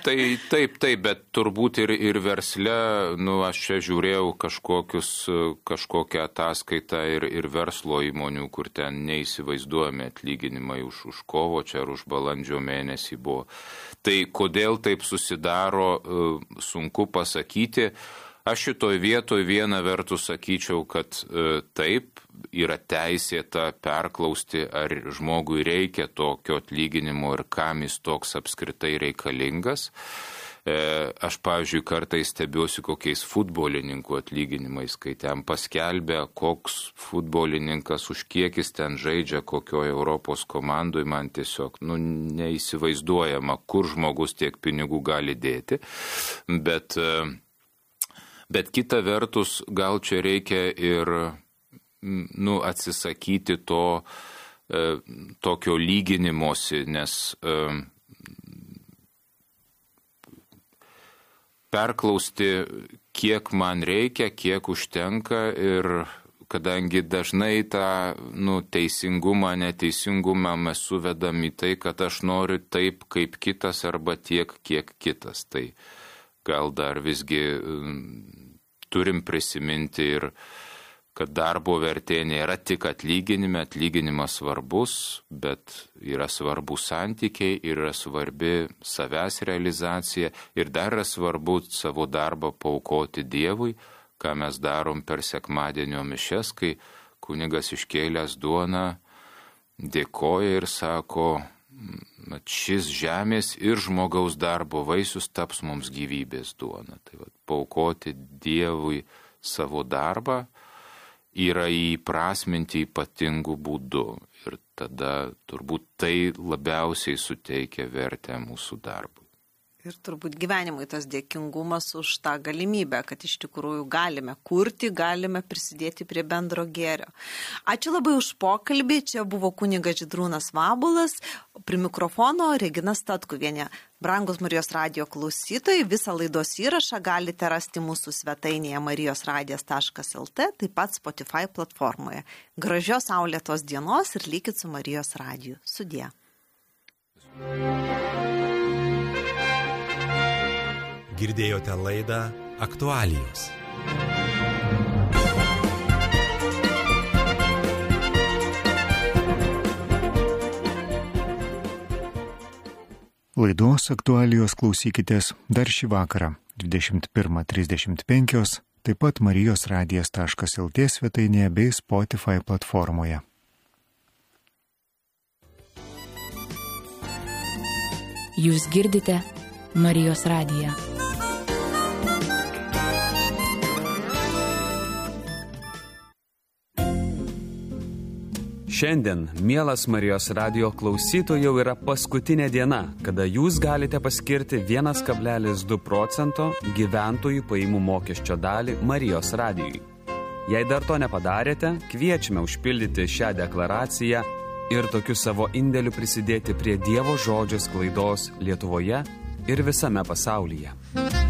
Taip, bet turbūt ir versle, aš čia žiūrėjau kažkokią ataskaitą ir verslo įmonių, kur ten neįsivaizduojami atlyginimai už kovo, čia ar už balandžio mėnesį buvo. Tai kodėl taip susidaro, sunku pasakyti. Aš šitoj vietoj viena vertus sakyčiau, kad taip, yra teisėta perklausti, ar žmogui reikia tokio atlyginimo ir kam jis toks apskritai reikalingas. Aš, pavyzdžiui, kartais stebiuosi kokiais futbolininkų atlyginimais, kai ten paskelbia, koks futbolininkas už kiek jis ten žaidžia, kokioje Europos komandoje, man tiesiog neįsivaizduojama, kur žmogus tiek pinigų gali dėti. Bet kita vertus, gal čia reikia ir atsisakyti to tokio lyginimosi, nes perklausti, kiek man reikia, kiek užtenka ir kadangi dažnai tą teisingumą, neteisingumą mes suvedam į tai, kad aš noriu taip kaip kitas arba tiek, kiek kitas. Tai gal dar visgi turim prisiminti ir, kad darbo vertė nėra tik atlyginime, atlyginimas svarbus, bet yra svarbus santykiai, yra svarbi savęs realizacija ir dar yra svarbu savo darbą paaukoti Dievui, ką mes darom per sekmadienio mišias, kai kunigas iškėlęs duoną dėkoja ir sako, šis žemės ir žmogaus darbo vaisius taps mums gyvybės duona. Tai paaukoti Dievui savo darbą yra įprasminti ypatingų būdų ir tada turbūt tai labiausiai suteikia vertę mūsų darbui. Ir turbūt gyvenimui tas dėkingumas už tą galimybę, kad iš tikrųjų galime kurti, galime prisidėti prie bendro gėrio. Ačiū labai už pokalbį. Čia buvo kunigas Žydrūnas Vabulas, prie mikrofono Regina Statkuvienė. Brangus Marijos radijo klausytojai, visą laidos įrašą galite rasti mūsų svetainėje marijosradijas.lt, taip pat Spotify platformoje. Gražios saulėtos dienos ir likit su Marijos radiju. Sudie. Girdėjote laidą Aktualijos. Laidos Aktualijos klausykitės dar šį vakarą 21:35, taip pat marijosradijas.lt svetainėje bei Spotify platformoje. Jūs girdite Marijos radiją. Šiandien, mielas Marijos radijo klausytojų, yra paskutinė diena, kada jūs galite paskirti 1,2 procento gyventojų pajamų mokesčio dalį Marijos radijui. Jei dar to nepadarėte, kviečiame užpildyti šią deklaraciją ir tokiu savo indėliu prisidėti prie Dievo žodžio sklaidos Lietuvoje ir visame pasaulyje.